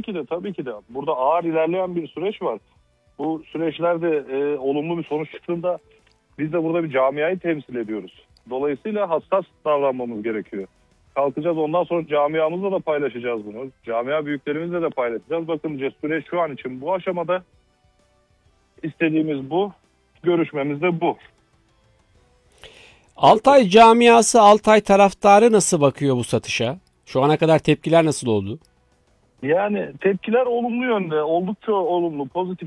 tabii ki de. Burada ağır ilerleyen bir süreç var. Bu süreçlerde olumlu bir sonuç çıktığında biz de burada bir camiayı temsil ediyoruz. Dolayısıyla hassas davranmamız gerekiyor. Kalkacağız, ondan sonra camiamızla da paylaşacağız bunu. Camia büyüklerimizle de paylaşacağız. Bakın süreç şu an için bu aşamada, istediğimiz bu, görüşmemiz de bu. Altay camiası, Altay taraftarı nasıl bakıyor bu satışa? Şu ana kadar tepkiler nasıl oldu? Yani tepkiler olumlu yönde, oldukça olumlu, pozitif